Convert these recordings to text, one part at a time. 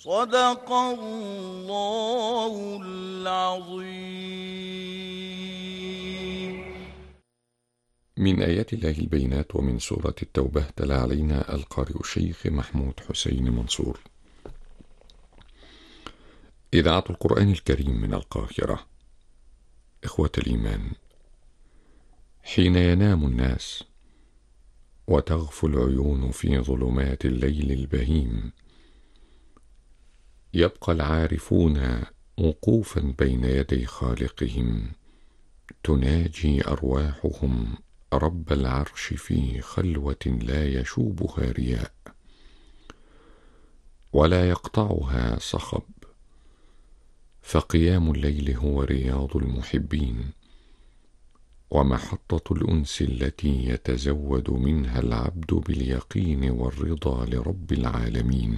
صدق الله العظيم. من آيات الله البينات ومن سورة التوبة تلا علينا القارئ الشيخ محمود حسين منصور. إذاعة القرآن الكريم من القاهرة. إخوة الإيمان، حين ينام الناس وتغفو العيون في ظلمات الليل البهيم، يبقى العارفون وقوفا بين يدي خالقهم، تناجي أرواحهم رب العرش في خلوة لا يشوبها رياء ولا يقطعها صخب، فقيام الليل هو رياض المحبين ومحطة الأنس التي يتزود منها العبد باليقين والرضا لرب العالمين.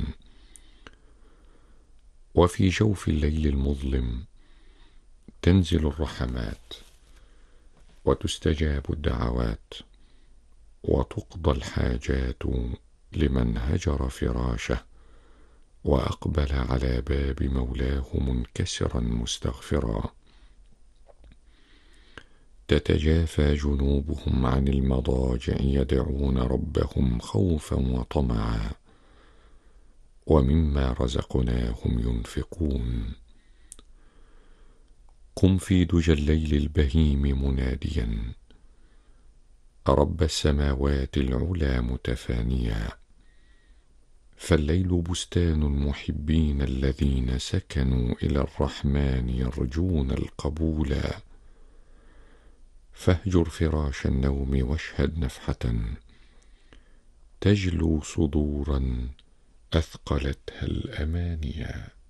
وفي جوف الليل المظلم تنزل الرحمات وتستجاب الدعوات وتقضى الحاجات لمن هجر فراشه وأقبل على باب مولاه منكسرا مستغفرا. تتجافى جنوبهم عن المضاجع يدعون ربهم خوفا وطمعا ومما رزقناهم ينفقون. قم في دجى الليل البهيم مناديا رب السماوات العلى متفانيا، فالليل بستان المحبين الذين سكنوا إلى الرحمن يرجون القبول. فاهجر فراش النوم واشهد نفحة تجلو صدورا أثقلتها الأمانيا.